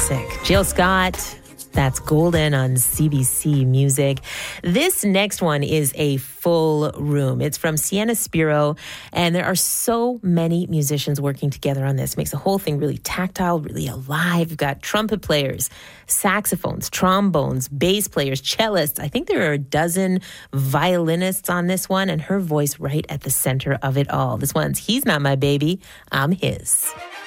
classic. Jill Scott, that's Golden on CBC Music. This next one is a full room. It's from Sienna Spiro, and there are so many musicians working together on this. Makes the whole thing really tactile, really alive. You've got trumpet players, saxophones, trombones, bass players, cellists. I think there are a dozen violinists on this one, and her voice right at the center of it all. This one's He's Not My Baby, I'm His.